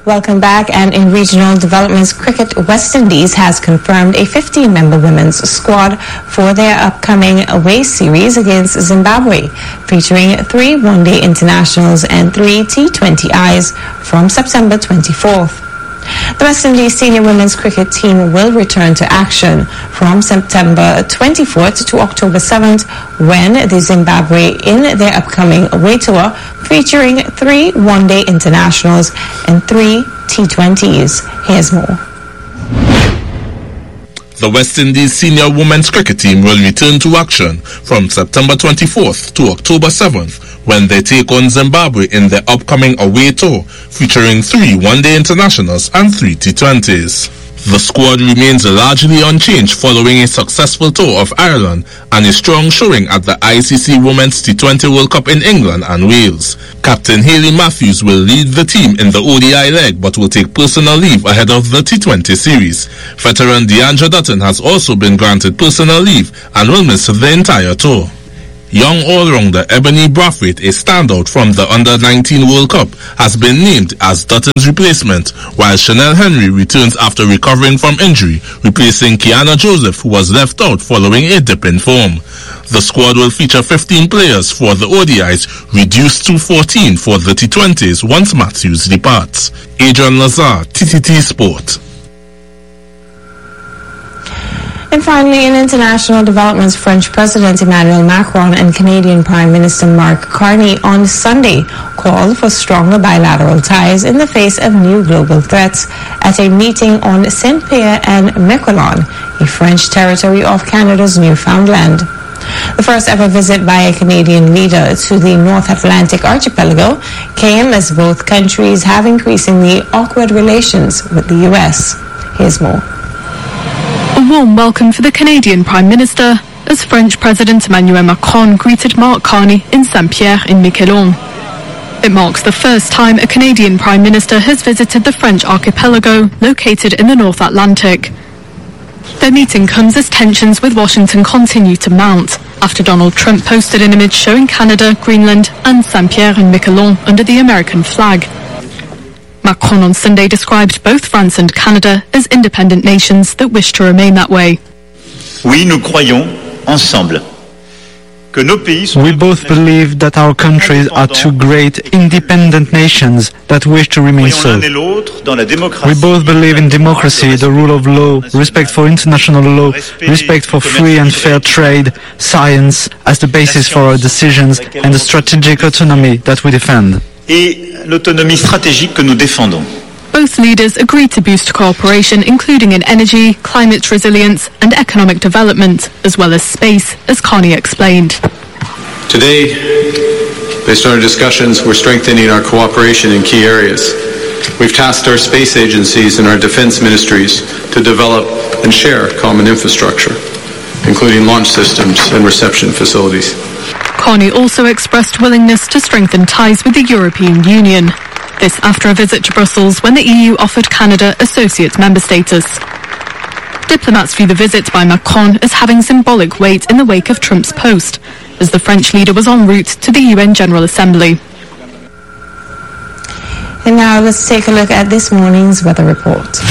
Welcome back. And in regional developments cricket, West Indies has confirmed a 15-member women's squad for their upcoming away series against Zimbabwe, featuring 3 one-day internationals and 3 T20Is from September 24th. The West Indies senior women's cricket team will return to action from September 24th to October 7th when the Zimbabwe in their upcoming away tour featuring 3 one-day internationals and 3 T20s. Here's more. The West Indies senior women's cricket team will return to action from September 24th to October 7th when they take on Zimbabwe in their upcoming away tour featuring 3 one-day internationals and 3 T20s. The squad remains largely unchanged following a successful tour of Ireland and a strong showing at the ICC Women's T20 World Cup in England and Wales. Captain Hayley Matthews will lead the team in the ODI leg but will take personal leave ahead of the T20 series. Veteran Deandra Dutton has also been granted personal leave and will miss the entire tour. Young all-rounder Ebony Brathwaite, a standout from the Under-19 World Cup, has been named as Dutton's replacement, while Chanel Henry returns after recovering from injury, replacing Kiana Joseph, who was left out following a dip in form. The squad will feature 15 players for the ODIs, reduced to 14 for the T20s once Matthews departs. Adrian Lazar, TTT Sport. And finally, in international developments, French President Emmanuel Macron and Canadian Prime Minister Mark Carney on Sunday called for stronger bilateral ties in the face of new global threats at a meeting on Saint-Pierre and Miquelon, a French territory off Canada's Newfoundland. The first ever visit by a Canadian leader to the North Atlantic archipelago came as both countries have increasingly awkward relations with the U.S. Here's more. A warm welcome for the Canadian Prime Minister as French President Emmanuel Macron greeted Mark Carney in Saint-Pierre in Miquelon. It marks the first time a Canadian Prime Minister has visited the French archipelago located in the North Atlantic. Their meeting comes as tensions with Washington continue to mount after Donald Trump posted an image showing Canada, Greenland and Saint-Pierre and Miquelon under the American flag. Macron on Sunday described both France and Canada as independent nations that wish to remain that way. Oui, nous croyons ensemble que nos pays sont. We both believe that our countries are two great independent nations that wish to remain so. We both believe in democracy, the rule of law, respect for international law, respect for free and fair trade, science as the basis for our decisions, and the strategic autonomy that we defend. Et l'autonomie stratégique que nous défendons. Both leaders agreed to boost cooperation, including in energy, climate resilience and economic development, as well as space, as Carney explained. Today, based on our discussions, we're strengthening our cooperation in key areas. We've tasked our space agencies and our defense ministries to develop and share common infrastructure, including launch systems and reception facilities. Carney also expressed willingness to strengthen ties with the European Union. This after a visit to Brussels when the EU offered Canada associate member status. Diplomats view the visit by Macron as having symbolic weight in the wake of Trump's post, as the French leader was en route to the UN General Assembly. And now let's take a look at this morning's weather report.